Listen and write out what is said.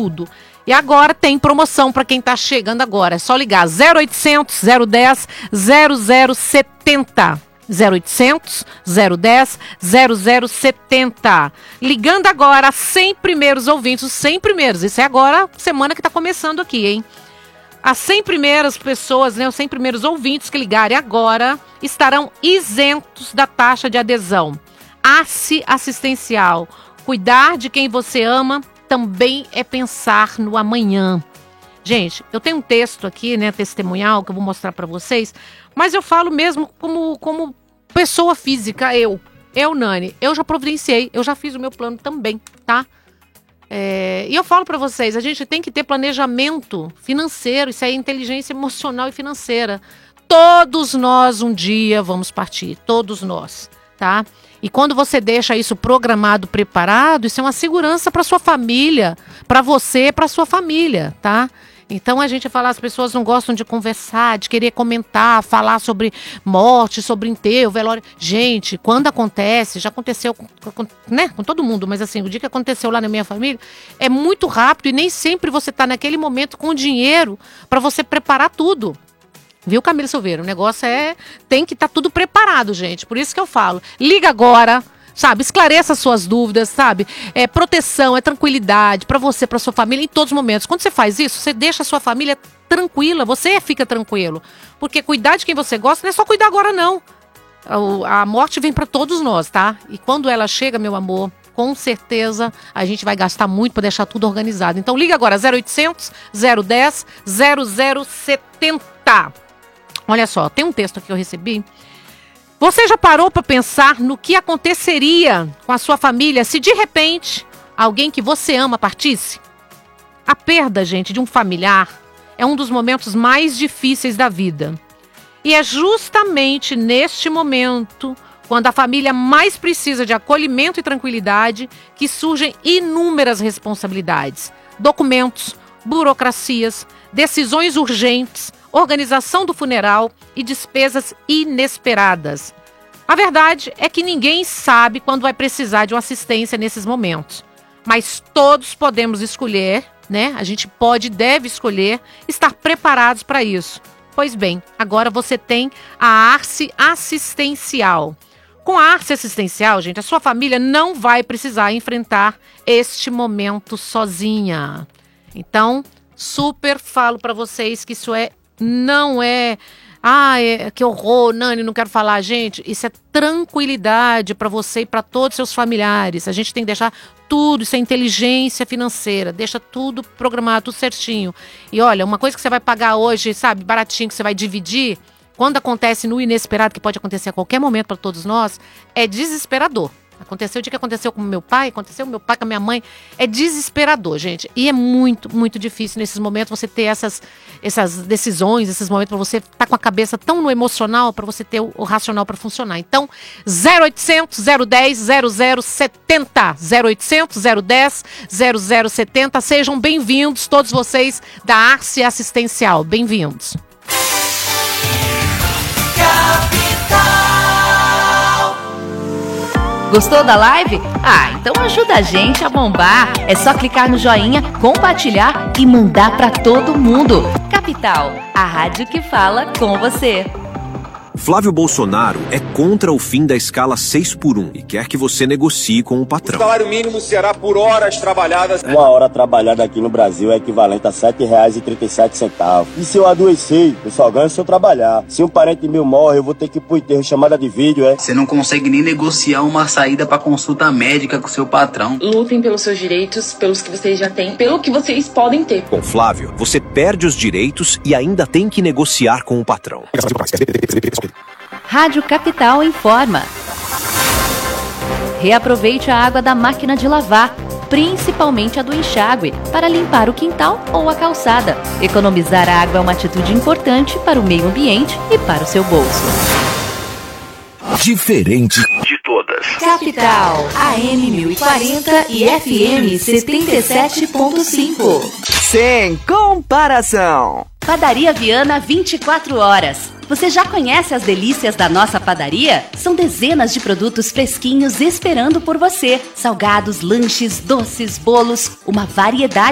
tudo. E agora tem promoção para quem está chegando agora. É só ligar 0800 010 0070. 0800 010 0070. Ligando agora, 100 primeiros ouvintes, os 100 primeiros. Isso é agora, semana que está começando aqui, hein? As 100 primeiras pessoas, né, os 100 primeiros ouvintes que ligarem agora estarão isentos da taxa de adesão. ARSE Assistencial. Cuidar de quem você ama também é pensar no amanhã. Gente, eu tenho um texto aqui, né, testemunhal, que eu vou mostrar para vocês, mas eu falo mesmo como pessoa física, eu, Nani, eu já providenciei, eu já fiz o meu plano também, tá? E eu falo para vocês, a gente tem que ter planejamento financeiro, isso é inteligência emocional e financeira. Todos nós um dia vamos partir, todos nós, tá? E quando você deixa isso programado, preparado, isso é uma segurança para sua família, para você, para sua família, tá? Então a gente fala, as pessoas não gostam de conversar, de querer comentar, falar sobre morte, sobre enterro, velório. Gente, quando acontece, já aconteceu com todo mundo, mas assim, o dia que aconteceu lá na minha família, é muito rápido e nem sempre você está naquele momento com dinheiro para você preparar tudo. Viu, Camila Silveira? O negócio tem que estar tudo preparado, gente. Por isso que eu falo, liga agora, sabe? Esclareça suas dúvidas, sabe? É proteção, é tranquilidade para você, para sua família em todos os momentos. Quando você faz isso, você deixa a sua família tranquila, você fica tranquilo. Porque cuidar de quem você gosta não é só cuidar agora, não. A morte vem para todos nós, tá? E quando ela chega, meu amor, com certeza a gente vai gastar muito para deixar tudo organizado. Então liga agora, 0800 010 0070. Olha só, tem um texto aqui que eu recebi. Você já parou para pensar no que aconteceria com a sua família se de repente alguém que você ama partisse? A perda, gente, de um familiar é um dos momentos mais difíceis da vida. E é justamente neste momento, quando a família mais precisa de acolhimento e tranquilidade, que surgem inúmeras responsabilidades, documentos, burocracias, decisões urgentes, organização do funeral e despesas inesperadas. A verdade é que ninguém sabe quando vai precisar de uma assistência nesses momentos. Mas todos podemos escolher, né? A gente pode e deve escolher estar preparados para isso. Pois bem, agora você tem a ARSE Assistencial. Com a ARSE Assistencial, gente, a sua família não vai precisar enfrentar este momento sozinha. Então, super falo para vocês que isso não é... que horror, Nani, não quero falar. Gente, isso é tranquilidade para você e para todos os seus familiares. A gente tem que deixar tudo, isso é inteligência financeira. Deixa tudo programado, tudo certinho. E olha, uma coisa que você vai pagar hoje, sabe, baratinho, que você vai dividir, quando acontece no inesperado, que pode acontecer a qualquer momento para todos nós, é desesperador. Aconteceu o dia que aconteceu com meu pai, aconteceu com meu pai, com a minha mãe. É desesperador, gente. E é muito, muito difícil nesses momentos você ter essas decisões, esses momentos para você estar com a cabeça tão no emocional, para você ter o racional para funcionar. Então, 0800 010 0070. 0800 010 0070. Sejam bem-vindos, todos vocês da ARSE Assistencial. Bem-vindos. Gostou da live? Então ajuda a gente a bombar. É só clicar no joinha, compartilhar e mandar pra todo mundo. Capital, a rádio que fala com você. Flávio Bolsonaro é contra o fim da escala 6x1 e quer que você negocie com o patrão. O salário mínimo será por horas trabalhadas. Uma hora trabalhada aqui no Brasil é equivalente a R$ 7,37. E se eu adoecer, eu só ganho se eu trabalhar. Se um parente meu morre, eu vou ter que ir pro enterro, chamada de vídeo, Você não consegue nem negociar uma saída pra consulta médica com seu patrão. Lutem pelos seus direitos, pelos que vocês já têm, pelo que vocês podem ter. Com Flávio, você perde os direitos e ainda tem que negociar com o patrão. Rádio Capital informa. Reaproveite a água da máquina de lavar, principalmente a do enxágue, para limpar o quintal ou a calçada. Economizar água é uma atitude importante para o meio ambiente e para o seu bolso. Diferente de todas. Capital, AM 1040 e FM 77.5. Sem comparação. Padaria Viana 24 horas. Você já conhece as delícias da nossa padaria? São dezenas de produtos fresquinhos esperando por você. Salgados, lanches, doces, bolos, uma variedade